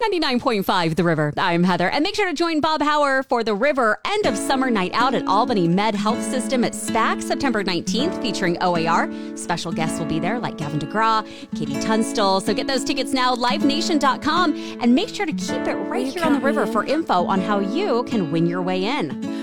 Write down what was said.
99.5 The River. I'm Heather, and make sure to join Bob Hauer for the River End of Summer Night Out at Albany Med Health System at SPAC, September 19th, featuring OAR. Special guests will be there like Gavin DeGraw, Katie Tunstall. So get those tickets now, livenation.com, and make sure to keep it right here on the river for info on how you can win your way in.